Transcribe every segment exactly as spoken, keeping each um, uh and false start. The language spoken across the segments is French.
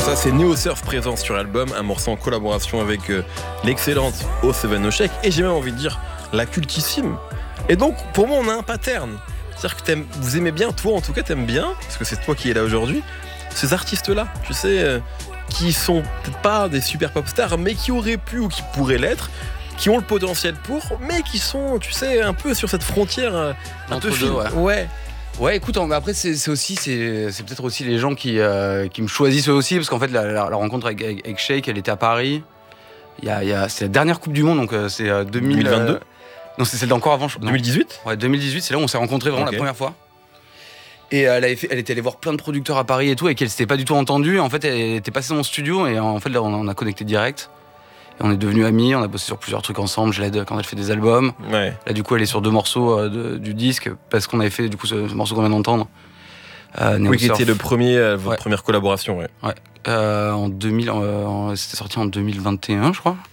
Ça, c'est Neo Surf présent sur l'album, un morceau en collaboration avec euh, l'excellente O sept No Shake, et j'ai même envie de dire la cultissime. Et donc, pour moi, on a un pattern. C'est-à-dire que t'aimes, vous aimez bien, toi en tout cas, t'aimes bien, parce que c'est toi qui es là aujourd'hui, ces artistes-là, tu sais, euh, qui sont peut-être pas des super pop stars, mais qui auraient pu ou qui pourraient l'être, qui ont le potentiel pour, mais qui sont, tu sais, un peu sur cette frontière euh, un Entre peu deux, fine. ouais. ouais. Ouais, écoute, après c'est, c'est aussi c'est, c'est peut-être aussi les gens qui euh, qui me choisissent eux aussi, parce qu'en fait la, la, la rencontre avec, avec, avec Shake, elle était à Paris. Il y a, il y a c'est la dernière Coupe du Monde, donc euh, c'est euh, deux mille, deux mille vingt-deux. Euh, non, c'est celle d'encore avant. deux mille dix-huit. Ouais, deux mille dix-huit, c'est là où on s'est rencontrés vraiment okay. la première fois. Et euh, elle, avait fait, elle était allée voir plein de producteurs à Paris et tout, et qu'elle s'était pas du tout entendue. En fait, elle était passée dans mon studio et en fait là on, on a connecté direct. Et on est devenus amis, on a bossé sur plusieurs trucs ensemble, je l'aide quand elle fait des albums. Ouais. Là du coup elle est sur deux morceaux euh, de, du disque, parce qu'on avait fait du coup ce, ce morceau qu'on vient d'entendre. Euh, oui, qui était le premier, euh, votre ouais. première collaboration. Ouais. ouais. Euh, en deux mille, euh, c'était sorti en deux mille vingt et un je crois.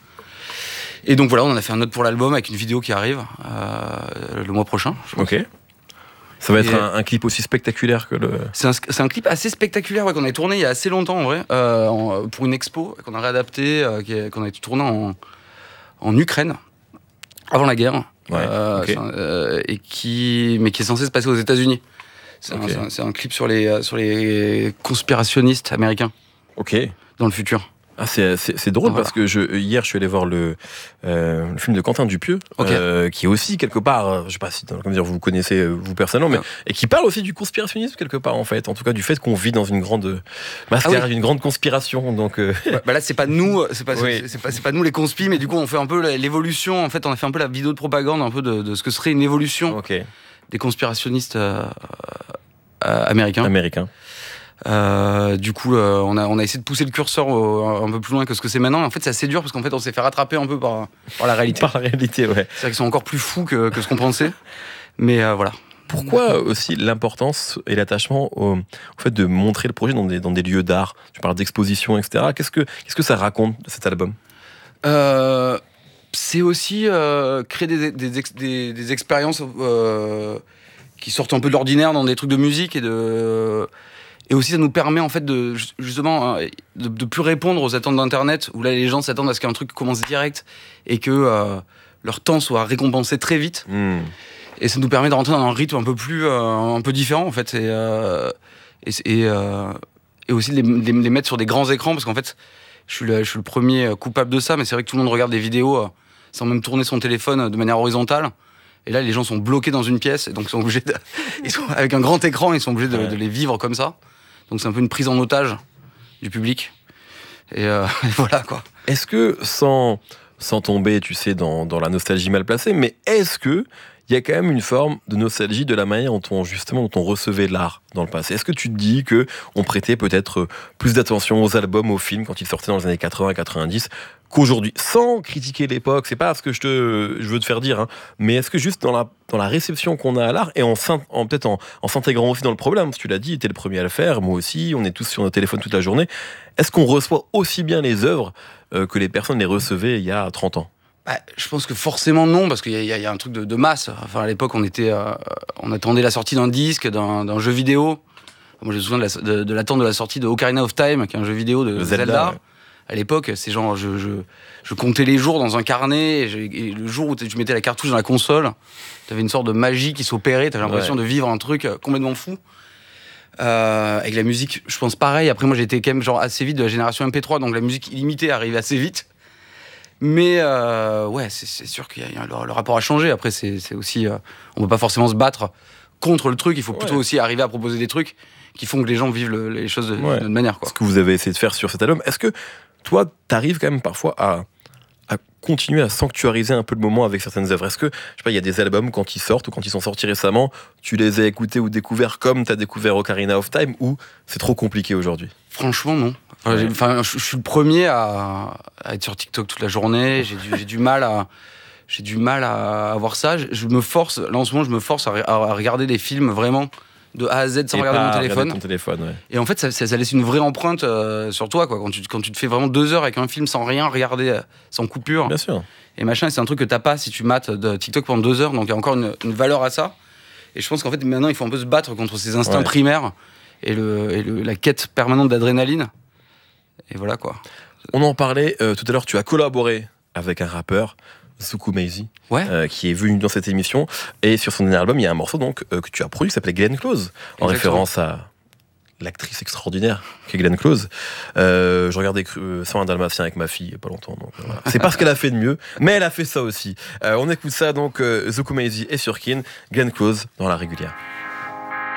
Et donc voilà, on en a fait un autre pour l'album avec une vidéo qui arrive euh, le mois prochain. Je pense. Ok. Ça va être Et un, un clip aussi spectaculaire que le... C'est un, c'est un clip assez spectaculaire ouais, qu'on a tourné il y a assez longtemps en vrai, euh, en, pour une expo qu'on a réadapté, euh, qui est, qu'on a tourné en, en Ukraine, avant la guerre, ouais, euh, okay. euh, et qui, mais qui est censé se passer aux États-Unis. C'est, okay. un, c'est, un, c'est un clip sur les, sur les conspirationnistes américains Ok. dans le futur. Ah, c'est, c'est, c'est drôle ah, parce voilà. que je, hier je suis allé voir le, euh, le film de Quentin Dupieux, okay. euh, qui est aussi quelque part, je sais pas si comment dire, vous connaissez vous personnellement, mais et qui parle aussi du conspirationnisme quelque part en fait, en tout cas du fait qu'on vit dans une grande mascarade, ah oui. une grande conspiration. Donc euh... ouais, bah là c'est pas nous, c'est pas, oui. c'est, c'est pas c'est pas nous les conspis, mais du coup on fait un peu l'évolution. En fait, on a fait un peu la vidéo de propagande un peu de, de ce que serait une évolution okay. des conspirationnistes euh, euh, américains. Américains. Euh, du coup, euh, on, a, on a essayé de pousser le curseur au, un peu plus loin que ce que c'est maintenant. En fait, c'est assez dur parce qu'en fait, on s'est fait rattraper un peu par, par la réalité. Par la réalité, ouais. C'est-à-dire qu'ils sont encore plus fous que, que ce qu'on pensait. Mais euh, voilà. Pourquoi aussi l'importance et l'attachement au, au fait de montrer le projet dans des, dans des lieux d'art ? Tu parles d'exposition, et cetera. Qu'est-ce que, qu'est-ce que ça raconte, cet album ? euh, C'est aussi euh, créer des, des, ex, des, des expériences euh, qui sortent un peu de l'ordinaire dans des trucs de musique et de... Et aussi, ça nous permet en fait de justement de, de plus répondre aux attentes d'Internet, où là les gens s'attendent à ce qu'un truc commence direct et que euh, leur temps soit récompensé très vite. Mmh. Et ça nous permet de rentrer dans un rythme un peu plus, euh, un peu différent en fait, et euh, et, et, euh, et aussi de les, les, les mettre sur des grands écrans, parce qu'en fait, je suis le, je suis le premier coupable de ça, mais c'est vrai que tout le monde regarde des vidéos euh, sans même tourner son téléphone de manière horizontale. Et là, les gens sont bloqués dans une pièce, et donc ils sont obligés de, ils sont avec un grand écran, ils sont obligés de, ouais. de les vivre comme ça. Donc c'est un peu une prise en otage du public. Et, euh, et voilà quoi. Est-ce que, sans, sans tomber, tu sais, dans, dans la nostalgie mal placée, mais est-ce que il y a quand même une forme de nostalgie de la manière dont on, justement, dont on recevait l'art dans le passé ? Est-ce que tu te dis qu'on prêtait peut-être plus d'attention aux albums, aux films, quand ils sortaient dans les années quatre-vingts quatre-vingt-dix, qu'aujourd'hui ? Sans critiquer l'époque, c'est pas ce que je, te, je veux te faire dire, hein, mais est-ce que juste dans la, dans la réception qu'on a à l'art, et en, en, peut-être en, en s'intégrant aussi dans le problème, parce que tu l'as dit, tu es le premier à le faire, moi aussi, on est tous sur nos téléphones toute la journée, est-ce qu'on reçoit aussi bien les œuvres euh, que les personnes les recevaient il y a trente ans ? Bah, je pense que forcément non, parce qu'il y, y, y a un truc de, de masse. Enfin, à l'époque, on était, euh, on attendait la sortie d'un disque, d'un, d'un jeu vidéo. Moi, je me souviens de, la, de, de l'attente de la sortie de Ocarina of Time, qui est un jeu vidéo de Zelda. Zelda ouais. À l'époque, c'est genre, je, je, je comptais les jours dans un carnet, et, je, et le jour où tu mettais la cartouche dans la console, t'avais une sorte de magie qui s'opérait, t'avais l'impression ouais. de vivre un truc complètement fou. Euh, avec la musique, je pense pareil. Après, moi, j'étais quand même genre assez vite de la génération M P trois, donc la musique illimitée arrivait assez vite. Mais euh, ouais, c'est, c'est sûr que le, le rapport a changé. Après, c'est, c'est aussi, euh, on peut pas forcément se battre contre le truc. Il faut ouais. plutôt aussi arriver à proposer des trucs qui font que les gens vivent le, les choses de, ouais. de manière. Quoi. Ce que vous avez essayé de faire sur cet album, est-ce que toi, t'arrives quand même parfois à, à continuer à sanctuariser un peu le moment avec certaines œuvres ? Est-ce que, je sais pas, il y a des albums quand ils sortent ou quand ils sont sortis récemment, tu les as écoutés ou découverts comme t'as découvert Ocarina of Time, ou c'est trop compliqué aujourd'hui ? Franchement, non. Enfin, ouais. enfin, je, je suis le premier à, à être sur TikTok toute la journée. J'ai du, j'ai du mal à, j'ai du mal à avoir ça. Je, je me force, là en ce moment, je me force à, à regarder des films vraiment de A à Z sans et regarder pas mon téléphone. Regarder ton téléphone ouais. Et en fait, ça, ça, ça laisse une vraie empreinte euh, sur toi, quoi. Quand tu, quand tu te fais vraiment deux heures avec un film sans rien regarder, euh, sans coupure. Bien sûr. Et machin, c'est un truc que t'as pas si tu mates de TikTok pendant deux heures. Donc il y a encore une, une valeur à ça. Et je pense qu'en fait, maintenant, il faut un peu se battre contre ces instincts ouais. primaires et, le, et le, la quête permanente d'adrénaline. et voilà quoi. On en parlait euh, tout à l'heure, tu as collaboré avec un rappeur, Zuku Maizy, Ouais. euh, qui est venu dans cette émission. Et sur son dernier album, il y a un morceau donc, euh, que tu as produit qui s'appelait Glenn Close, en Exactement. référence à l'actrice extraordinaire qui est Glenn Close. Euh, je regardais euh, cent un Dalmatien avec ma fille il n'y a pas longtemps. Donc, euh, voilà. C'est pas ce qu'elle a fait de mieux, mais elle a fait ça aussi. Euh, on écoute ça donc, euh, Zuku Maizy et Surkin, Glenn Close dans la régulière.